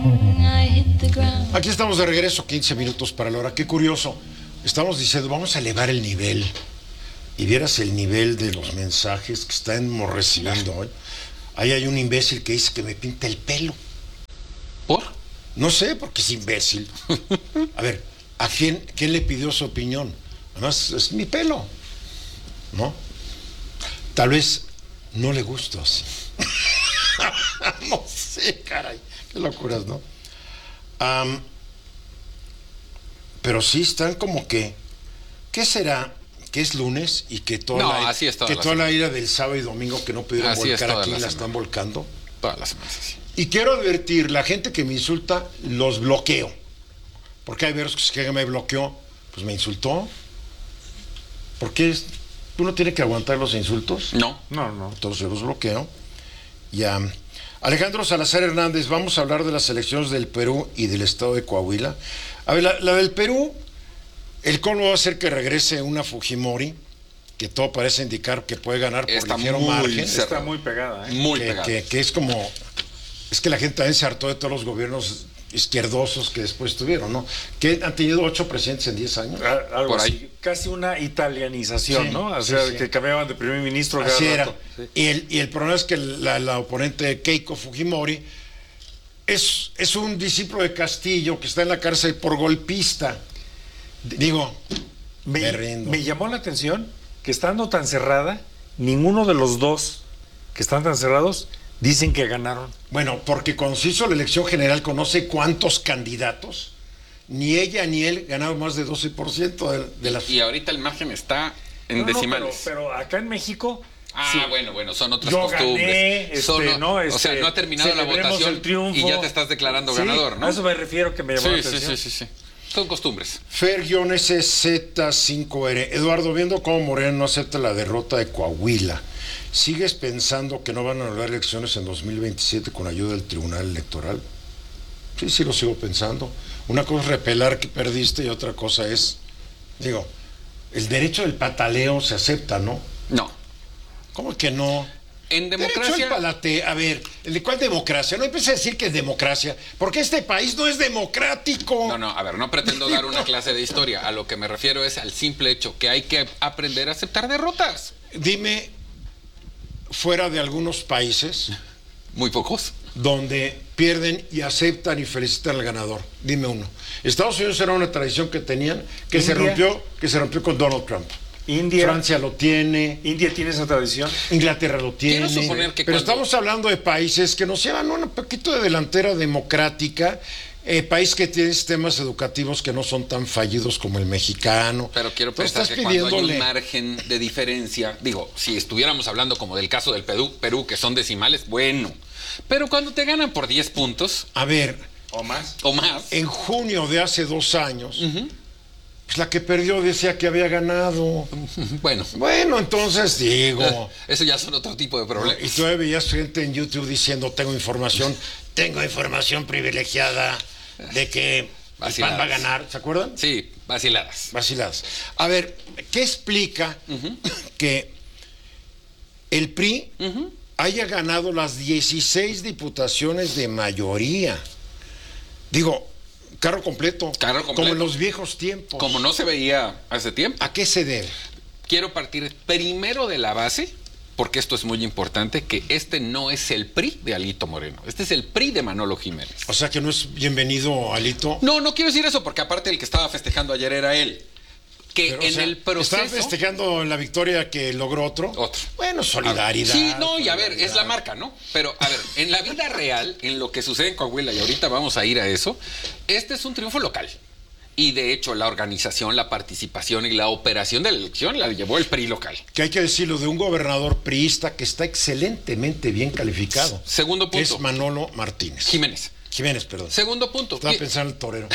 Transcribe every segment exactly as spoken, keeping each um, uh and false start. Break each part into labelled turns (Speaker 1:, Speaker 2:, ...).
Speaker 1: Aquí estamos de regreso, quince minutos para la hora. Qué curioso. Estamos diciendo, vamos a elevar el nivel. Y vieras el nivel de los mensajes que estamos recibiendo hoy. Ahí hay un imbécil que dice que me pinta el pelo.
Speaker 2: ¿Por?
Speaker 1: No sé, porque es imbécil. A ver, ¿a quién, quién le pidió su opinión? Además, es mi pelo, ¿no? Tal vez no le gusto así. No sé, caray. Qué locuras, ¿no? Um, pero sí están como que... ¿Qué será? Que es lunes y que toda,
Speaker 2: no,
Speaker 1: la,
Speaker 2: así es toda,
Speaker 1: que
Speaker 2: la,
Speaker 1: toda la ira del sábado y domingo que no pudieron
Speaker 2: así
Speaker 1: volcar aquí
Speaker 2: la,
Speaker 1: la
Speaker 2: la
Speaker 1: están volcando.
Speaker 2: Todas las semanas, sí.
Speaker 1: Y quiero advertir, la gente que me insulta, los bloqueo. Porque hay veces que me bloqueó, pues me insultó. ¿Por qué? ¿Uno tiene que aguantar los insultos?
Speaker 2: No.
Speaker 1: No, no. Entonces yo los bloqueo. Ya. Alejandro Salazar Hernández, vamos a hablar de las elecciones del Perú y del estado de Coahuila. A ver, la, la del Perú, el colmo va a ser que regrese una Fujimori, que todo parece indicar que puede ganar por
Speaker 2: está
Speaker 1: ligero
Speaker 2: muy
Speaker 1: margen.
Speaker 2: cerrado.
Speaker 3: Está muy pegada, ¿eh?
Speaker 2: Muy
Speaker 1: que,
Speaker 2: pegada.
Speaker 1: que, que es como... Es que la gente también se hartó de todos los gobiernos izquierdosos que después tuvieron, ¿no? Que han tenido ocho presidentes en diez años.
Speaker 3: A- Algo
Speaker 2: Por ahí.
Speaker 3: así. Casi una italianización,
Speaker 1: Sí,
Speaker 3: ¿no? O
Speaker 1: sí,
Speaker 3: sea,
Speaker 1: sí.
Speaker 3: que cambiaban de primer ministro cada
Speaker 1: Así era.
Speaker 3: rato. Sí.
Speaker 1: Y el, y el problema es que la, la oponente Keiko Fujimori es, es un discípulo de Castillo que está en la cárcel por golpista. Digo,
Speaker 3: Me,
Speaker 1: me rindo.
Speaker 3: me llamó la atención que estando tan cerrada, ninguno de los dos que están tan cerrados dicen que ganaron.
Speaker 1: Bueno, porque cuando se hizo la elección general con no sé cuántos candidatos, ni ella ni él ganaron más de doce por ciento de, de las...
Speaker 2: Y ahorita el margen está en
Speaker 3: No, no,
Speaker 2: decimales.
Speaker 3: pero, pero acá en México...
Speaker 2: Ah,
Speaker 3: sí,
Speaker 2: bueno, bueno, son otras
Speaker 3: yo
Speaker 2: costumbres.
Speaker 3: gané, este,
Speaker 2: Son-
Speaker 3: no,
Speaker 2: o
Speaker 3: este,
Speaker 2: sea, no ha terminado la
Speaker 3: celebremos
Speaker 2: votación
Speaker 3: el triunfo.
Speaker 2: y ya te estás declarando
Speaker 3: Sí,
Speaker 2: ganador, ¿no?
Speaker 3: A eso me refiero que me llamó la
Speaker 2: Sí, sí,
Speaker 3: atención.
Speaker 2: sí, sí, sí. Son costumbres.
Speaker 1: Fer-S Z cinco R. Eduardo, viendo cómo Moreno no acepta la derrota de Coahuila, ¿sigues pensando que no van a haber elecciones en dos mil veintisiete con ayuda del Tribunal Electoral? Sí, sí lo sigo pensando. Una cosa es repelar que perdiste y otra cosa es, digo, el derecho del pataleo se acepta, ¿no?
Speaker 2: No.
Speaker 1: ¿Cómo que no?
Speaker 2: En
Speaker 1: Derecho
Speaker 2: democracia...
Speaker 1: al palate, a ver, ¿de cuál democracia? No empiece a decir que es democracia, porque este país no es democrático.
Speaker 2: No, no, a ver, no pretendo dar una clase de historia. A lo que me refiero es al simple hecho que hay que aprender a aceptar derrotas.
Speaker 1: Dime, fuera de algunos países
Speaker 2: Muy pocos.
Speaker 1: donde pierden y aceptan y felicitan al ganador. Dime uno. Estados Unidos era una tradición que tenían, que se
Speaker 3: India.
Speaker 1: rompió, que se rompió con Donald Trump.
Speaker 3: India,
Speaker 1: Francia lo tiene,
Speaker 3: India tiene esa tradición.
Speaker 1: Inglaterra lo tiene.
Speaker 2: Quiero suponer que
Speaker 1: pero
Speaker 2: cuando-
Speaker 1: estamos hablando de países que nos llevan un poquito de delantera democrática, eh, país que tiene sistemas educativos que no son tan fallidos como el mexicano.
Speaker 2: Pero quiero
Speaker 1: Entonces,
Speaker 2: pensar
Speaker 1: estás
Speaker 2: que cuando hay
Speaker 1: pidiéndole-
Speaker 2: un margen de diferencia, digo, si estuviéramos hablando como del caso del Perú, Perú que son decimales, bueno. Pero cuando te ganan por diez puntos
Speaker 1: A ver,
Speaker 3: ¿O más?
Speaker 2: o más,
Speaker 1: en junio de hace dos años, pues la que perdió decía que había ganado.
Speaker 2: bueno,
Speaker 1: Bueno, entonces digo...
Speaker 2: eso ya son otro tipo de
Speaker 1: Y
Speaker 2: problemas.
Speaker 1: todavía veías gente en YouTube diciendo, tengo información, tengo información privilegiada de que el
Speaker 2: Vaciladas.
Speaker 1: PAN va a ganar, ¿se acuerdan?
Speaker 2: Sí, vaciladas.
Speaker 1: Vaciladas. A ver, ¿qué explica que el P R I haya ganado las dieciséis diputaciones de mayoría? Digo, carro completo,
Speaker 2: Carro
Speaker 1: como
Speaker 2: completo.
Speaker 1: en los viejos tiempos.
Speaker 2: Como no se veía hace tiempo.
Speaker 1: ¿A qué se debe?
Speaker 2: Quiero partir primero de la base, porque esto es muy importante, que este no es el P R I de Alito Moreno. Este es el P R I de Manolo Jiménez.
Speaker 1: O sea que no es bienvenido, Alito.
Speaker 2: No, no quiero decir eso, porque aparte el que estaba festejando ayer era él. Que
Speaker 1: Pero,
Speaker 2: en
Speaker 1: o sea,
Speaker 2: el proceso...
Speaker 1: ¿Están festejando la victoria que logró otro?
Speaker 2: Otro.
Speaker 1: Bueno, solidaridad.
Speaker 2: Sí, no, y a ver,
Speaker 1: solidaridad.
Speaker 2: es la marca, ¿no? Pero, a ver, en la vida real, en lo que sucede en Coahuila, y ahorita vamos a ir a eso, este es un triunfo local. Y de hecho, la organización, la participación y la operación de la elección la llevó el P R I local.
Speaker 1: Que hay que decirlo de un gobernador priista que está excelentemente bien calificado.
Speaker 2: Segundo
Speaker 1: que
Speaker 2: punto.
Speaker 1: es Manolo Martínez.
Speaker 2: Jiménez.
Speaker 1: Jiménez, perdón.
Speaker 2: Segundo punto.
Speaker 1: Estaba
Speaker 2: ti-
Speaker 1: pensando en el torero.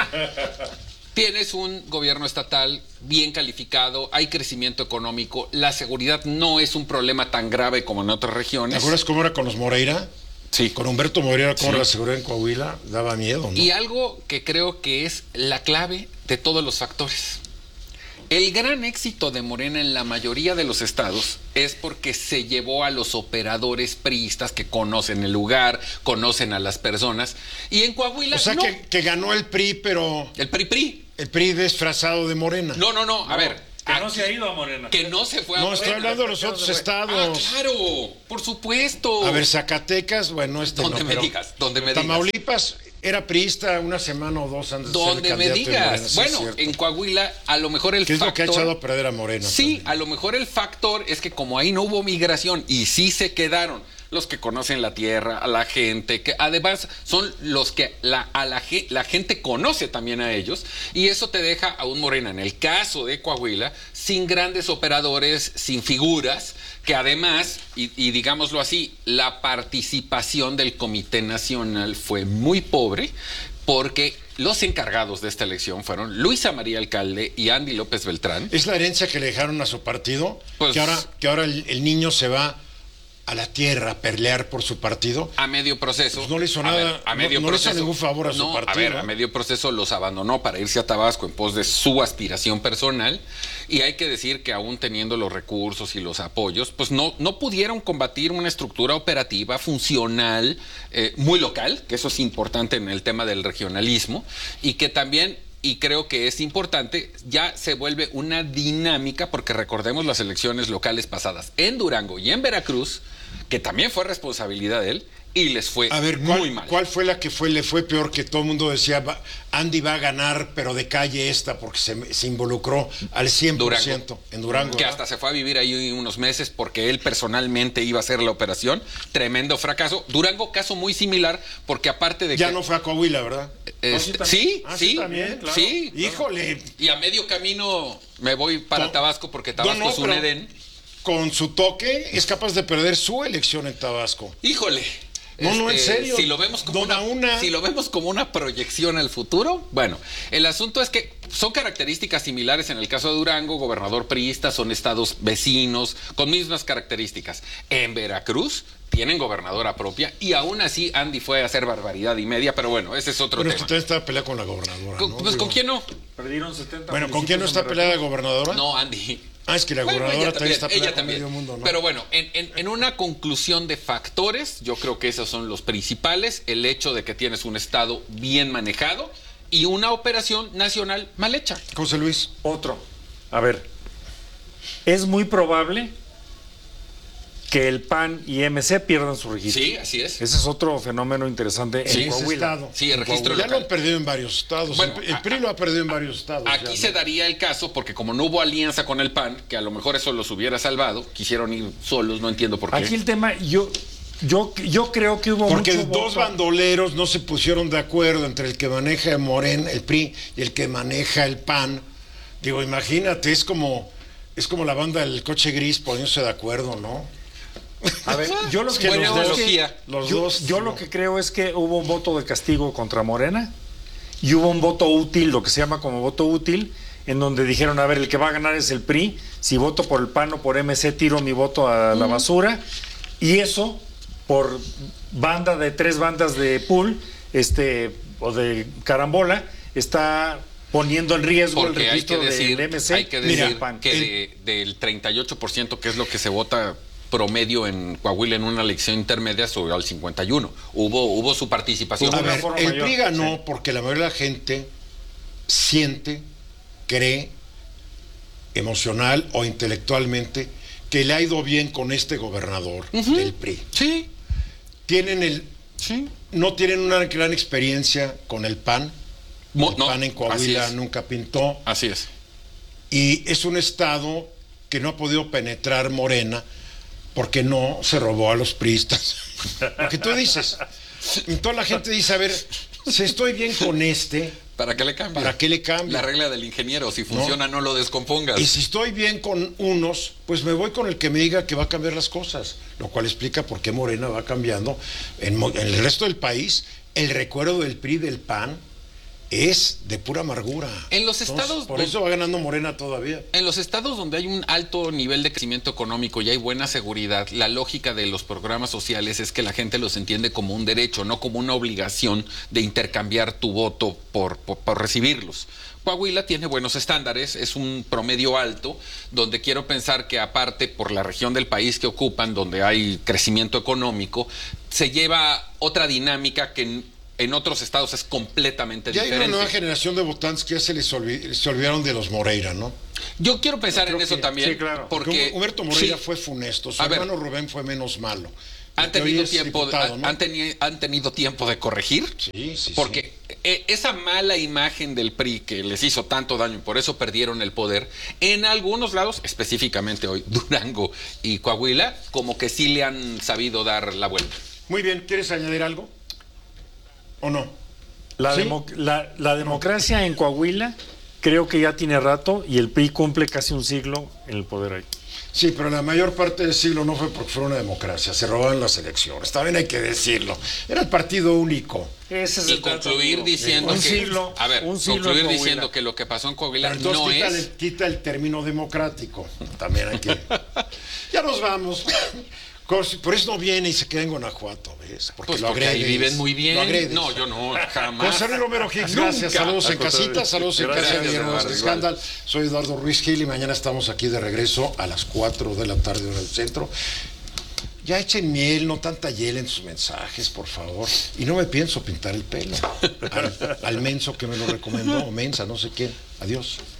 Speaker 2: Tienes un gobierno estatal bien calificado, hay crecimiento económico, la seguridad no es un problema tan grave como en otras
Speaker 1: ¿Te
Speaker 2: regiones.
Speaker 1: acuerdas cómo era con los Moreira?
Speaker 2: Sí.
Speaker 1: Con Humberto Moreira, cómo
Speaker 2: Sí.
Speaker 1: era la seguridad en Coahuila, daba miedo, ¿no?
Speaker 2: Y algo que creo que es la clave de todos los factores. El gran éxito de Morena en la mayoría de los estados es porque se llevó a los operadores priistas que conocen el lugar, conocen a las personas. Y en Coahuila
Speaker 1: O sea,
Speaker 2: no.
Speaker 1: que, que ganó el P R I, pero
Speaker 2: El P R I P R I.
Speaker 1: el P R I disfrazado de Morena.
Speaker 2: No, no, no. A ver.
Speaker 3: Que no
Speaker 2: aquí-
Speaker 3: se ha ido a Morena.
Speaker 2: Que no se fue a
Speaker 1: No,
Speaker 2: Morena.
Speaker 1: estoy hablando de los otros
Speaker 2: Ah,
Speaker 1: estados.
Speaker 2: claro. Por supuesto.
Speaker 1: A ver, Zacatecas, bueno, este
Speaker 2: Donde
Speaker 1: no,
Speaker 2: me
Speaker 1: pero
Speaker 2: digas, donde me digas.
Speaker 1: Tamaulipas era priista una semana o dos antes de ser
Speaker 2: Donde me
Speaker 1: candidato de Morena,
Speaker 2: digas.
Speaker 1: sí,
Speaker 2: Bueno,
Speaker 1: es cierto.
Speaker 2: en Coahuila, a lo mejor el
Speaker 1: ¿Qué es lo que ha
Speaker 2: factor-
Speaker 1: echado a perder a Morena?
Speaker 2: Sí,
Speaker 1: también?
Speaker 2: a lo mejor el factor es que como ahí no hubo migración y sí se quedaron los que conocen la tierra, a la gente, que además son los que la, a la, ge- la gente conoce también a ellos, y eso te deja a un Morena, en el caso de Coahuila, sin grandes operadores, sin figuras, que además, y, y digámoslo así, la participación del Comité Nacional fue muy pobre, porque los encargados de esta elección fueron Luisa María Alcalde y Andy López Beltrán.
Speaker 1: ¿Es la herencia que le dejaron a su partido?
Speaker 2: Pues-
Speaker 1: que ahora, que ahora el, el niño se va a la tierra a pelear por su partido.
Speaker 2: A medio proceso.
Speaker 1: Pues no le hizo
Speaker 2: A
Speaker 1: nada,
Speaker 2: ver, a
Speaker 1: no-
Speaker 2: medio
Speaker 1: no le hizo
Speaker 2: proceso.
Speaker 1: ningún favor a su
Speaker 2: No,
Speaker 1: partido,
Speaker 2: A ver,
Speaker 1: ¿eh?
Speaker 2: a medio proceso los abandonó para irse a Tabasco en pos de su aspiración personal. Y hay que decir que aún teniendo los recursos y los apoyos, pues no, no pudieron combatir una estructura operativa funcional, eh, muy local, que eso es importante en el tema del regionalismo, y que también, y creo que es importante, ya se vuelve una dinámica, porque recordemos las elecciones locales pasadas en Durango y en Veracruz, que también fue responsabilidad de él, y les fue
Speaker 1: A ver,
Speaker 2: muy
Speaker 1: ¿cuál,
Speaker 2: mal.
Speaker 1: ¿cuál fue la que fue le fue peor, que todo el mundo decía, va- Andy va a ganar, pero de calle esta, porque se, se involucró al cien por ciento
Speaker 2: Durango.
Speaker 1: en Durango?
Speaker 2: Que
Speaker 1: ¿verdad?
Speaker 2: hasta se fue a vivir ahí unos meses porque él personalmente iba a hacer la operación. Tremendo fracaso. Durango, caso muy similar, porque aparte de
Speaker 1: Ya
Speaker 2: que...
Speaker 1: no fue a Coahuila, ¿verdad?
Speaker 2: este,
Speaker 3: No, sí,
Speaker 2: sí,
Speaker 1: Ah,
Speaker 2: sí,
Speaker 1: también, claro.
Speaker 2: sí.
Speaker 1: Híjole,
Speaker 2: Y a medio camino me voy para
Speaker 1: No.
Speaker 2: Tabasco porque Tabasco
Speaker 1: No, no,
Speaker 2: es un
Speaker 1: pero-
Speaker 2: Edén.
Speaker 1: con su toque es capaz de perder su elección en Tabasco.
Speaker 2: Híjole.
Speaker 1: No, no, en serio.
Speaker 2: Si lo vemos como
Speaker 1: Dona
Speaker 2: una,
Speaker 1: una.
Speaker 2: si lo vemos como una proyección al futuro, bueno, el asunto es que son características similares en el caso de Durango, gobernador priista, son estados vecinos con mismas características. En Veracruz tienen gobernadora propia y aún así Andy fue a hacer barbaridad y media, pero bueno, ese es otro
Speaker 1: Bueno, es que
Speaker 2: tema.
Speaker 1: también está peleada con la gobernadora.
Speaker 2: Con-
Speaker 1: ¿no?
Speaker 2: pues
Speaker 1: Digo,
Speaker 2: ¿con quién no?
Speaker 3: Perdieron setenta
Speaker 1: Bueno, ¿con quién no está
Speaker 3: municipios en
Speaker 1: peleada la
Speaker 3: Veracruz.
Speaker 1: gobernadora?
Speaker 2: No, Andy.
Speaker 1: Ah, es que la
Speaker 2: Bueno,
Speaker 1: gobernadora
Speaker 2: ella
Speaker 1: también está
Speaker 2: ella
Speaker 1: peleada con
Speaker 2: también.
Speaker 1: medio mundo, ¿no?
Speaker 2: Pero bueno, en, en- en una conclusión de factores, yo creo que esos son los principales. El hecho de que tienes un Estado bien manejado y una operación nacional mal hecha.
Speaker 1: José Luis.
Speaker 3: Otro. A ver, es muy probable que el P A N y M C pierdan su registro.
Speaker 2: Sí, así es.
Speaker 3: Ese es otro fenómeno interesante
Speaker 2: Sí,
Speaker 3: en
Speaker 1: ese
Speaker 3: Coahuila.
Speaker 1: estado.
Speaker 2: Sí, el
Speaker 1: En
Speaker 2: registro
Speaker 1: Coahuila. Ya lo
Speaker 2: local.
Speaker 1: han perdido en varios estados.
Speaker 2: Bueno,
Speaker 1: el, el
Speaker 2: a-
Speaker 1: P R I lo ha perdido en varios estados.
Speaker 2: Aquí
Speaker 1: ya,
Speaker 2: se
Speaker 1: ¿no?
Speaker 2: daría el caso porque como no hubo alianza con el P A N, que a lo mejor eso los hubiera salvado, quisieron ir solos, no entiendo por qué.
Speaker 3: Aquí el tema, yo, yo, yo creo que hubo
Speaker 1: Porque
Speaker 3: mucho
Speaker 1: dos
Speaker 3: voto.
Speaker 1: bandoleros no se pusieron de acuerdo entre el que maneja Morena, el P R I, y el que maneja el P A N. Digo, imagínate, es como, es como la banda del coche gris poniéndose de acuerdo, ¿no?
Speaker 3: A ver, yo lo
Speaker 1: Es
Speaker 3: que,
Speaker 1: que
Speaker 3: creo
Speaker 1: los
Speaker 3: es
Speaker 1: dos-
Speaker 3: que,
Speaker 1: los
Speaker 3: yo,
Speaker 1: dos,
Speaker 3: yo
Speaker 1: no.
Speaker 3: lo que creo es que hubo un voto de castigo contra Morena y hubo un voto útil, lo que se llama como voto útil, en donde dijeron, a ver, el que va a ganar es el P R I, si voto por el P A N o por M C, tiro mi voto a la basura, y eso, por banda de tres bandas de pool, este, o de carambola, está poniendo en riesgo
Speaker 2: Porque
Speaker 3: el
Speaker 2: hay que
Speaker 3: registro
Speaker 2: decir,
Speaker 3: del M C
Speaker 2: hay que
Speaker 3: y
Speaker 2: decir
Speaker 3: del P A N.
Speaker 2: que de- del treinta y ocho por ciento, que es lo que se vota promedio en Coahuila en una elección intermedia, subió al cincuenta y uno. Hubo, hubo su participación.
Speaker 1: A
Speaker 3: Una
Speaker 1: ver,
Speaker 3: forma
Speaker 1: el
Speaker 3: mayor,
Speaker 1: P R I ganó
Speaker 3: sí.
Speaker 1: porque la mayoría de la gente siente, cree, emocional o intelectualmente, que le ha ido bien con este gobernador del P R I.
Speaker 2: Sí,
Speaker 1: Tienen el,
Speaker 2: sí.
Speaker 1: no tienen una gran experiencia con el P A N.
Speaker 2: Mo-
Speaker 1: El
Speaker 2: no,
Speaker 1: P A N en
Speaker 2: así
Speaker 1: Coahuila
Speaker 2: es.
Speaker 1: nunca pintó.
Speaker 2: Así es.
Speaker 1: Y es un estado que no ha podido penetrar Morena porque no se robó a los priistas. Lo que tú dices. Y toda la gente dice, a ver, si estoy bien con este,
Speaker 2: ¿Para qué le cambia?
Speaker 1: ¿para qué le cambio?
Speaker 2: La regla del ingeniero, si funciona no, lo descompongas.
Speaker 1: Y si estoy bien con unos, pues me voy con el que me diga que va a cambiar las cosas, lo cual explica por qué Morena va cambiando. En, mo- en el resto del país, el recuerdo del P R I y del P A N es de pura amargura.
Speaker 2: En los estados
Speaker 1: Entonces, por
Speaker 2: do-
Speaker 1: eso va ganando Morena todavía.
Speaker 2: En los estados donde hay un alto nivel de crecimiento económico y hay buena seguridad, la lógica de los programas sociales es que la gente los entiende como un derecho, no como una obligación de intercambiar tu voto por, por, por recibirlos. Coahuila tiene buenos estándares, es un promedio alto, donde quiero pensar que aparte por la región del país que ocupan, donde hay crecimiento económico, se lleva otra dinámica que en, en otros estados es completamente
Speaker 1: Ya hay
Speaker 2: diferente.
Speaker 1: una nueva generación de votantes que ya se les olvi- se olvidaron de los Moreira, ¿no?
Speaker 2: Yo quiero pensar
Speaker 3: Yo
Speaker 2: en
Speaker 3: creo
Speaker 2: eso
Speaker 3: que-
Speaker 2: también,
Speaker 3: sí, claro.
Speaker 2: porque
Speaker 1: Humberto Moreira
Speaker 2: sí,
Speaker 1: fue funesto, su
Speaker 2: A ver.
Speaker 1: hermano Rubén fue menos malo.
Speaker 2: han
Speaker 1: Porque hoy
Speaker 2: tenido
Speaker 1: es
Speaker 2: tiempo,
Speaker 1: diputado,
Speaker 2: han,
Speaker 1: ¿no?
Speaker 2: han teni- han tenido tiempo de corregir.
Speaker 1: Sí, sí,
Speaker 2: Porque eh, esa mala imagen del P R I que les hizo tanto daño y por eso perdieron el poder, en algunos lados, específicamente hoy, Durango y Coahuila, como que sí le han sabido dar la vuelta.
Speaker 1: Muy bien, ¿quieres añadir algo? ¿O no?
Speaker 3: La,
Speaker 1: ¿Sí?
Speaker 3: demo- la, la democracia en Coahuila creo que ya tiene rato y el P R I cumple casi un siglo en el poder ahí.
Speaker 1: Sí, pero la mayor parte del siglo no fue porque fuera una democracia, se robaban las elecciones, también hay que decirlo. Era el partido único.
Speaker 3: Ese es
Speaker 2: Y
Speaker 3: el dato,
Speaker 2: concluir
Speaker 3: amigo.
Speaker 2: diciendo
Speaker 3: un
Speaker 2: que,
Speaker 3: siglo,
Speaker 2: a ver,
Speaker 3: un siglo en
Speaker 2: concluir
Speaker 3: Coahuila.
Speaker 2: diciendo que lo que pasó en Coahuila
Speaker 1: Pero entonces
Speaker 2: no
Speaker 1: quita,
Speaker 2: es...
Speaker 1: el, quita el término democrático, también hay que... Ya nos vamos. Por eso no viene y se queda en Guanajuato, ¿ves? Porque
Speaker 2: Pues
Speaker 1: lo
Speaker 2: porque ahí
Speaker 1: agredes,
Speaker 2: viven muy bien.
Speaker 1: lo agredes.
Speaker 2: No, yo no, jamás.
Speaker 1: José Luis Romero Hicks, gracias.
Speaker 2: Nunca.
Speaker 1: Saludos en
Speaker 3: Al contrario.
Speaker 1: casita, saludos en
Speaker 3: Gracias,
Speaker 1: casa de Guillermo
Speaker 2: Eduardo,
Speaker 1: Vázquez
Speaker 2: igual.
Speaker 1: Scandal. Soy Eduardo Ruiz Gil y mañana estamos aquí de regreso a las cuatro de la tarde hora del centro. Ya echen miel, no tanta hiel en sus mensajes, por favor. Y no me pienso pintar el pelo. Al, al menso que me lo recomendó, o mensa, no sé qué. Adiós.